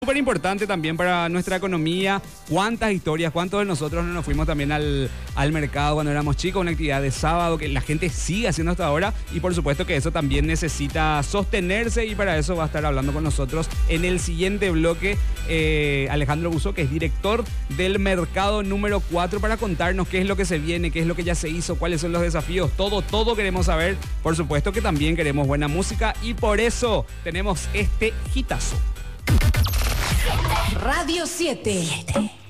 Súper importante también para nuestra economía. ¿Cuántas historias, cuántos de nosotros no nos fuimos también al mercado cuando éramos chicos? Una actividad de sábado que la gente sigue haciendo hasta ahora y por supuesto que eso también necesita sostenerse y para eso va a estar hablando con nosotros en el siguiente bloque Alejandro Buzo, que es director del mercado número 4, para contarnos qué es lo que se viene, qué es lo que ya se hizo, cuáles son los desafíos, todo queremos saber. Por supuesto que también queremos buena música y por eso tenemos este hitazo. Radio 7.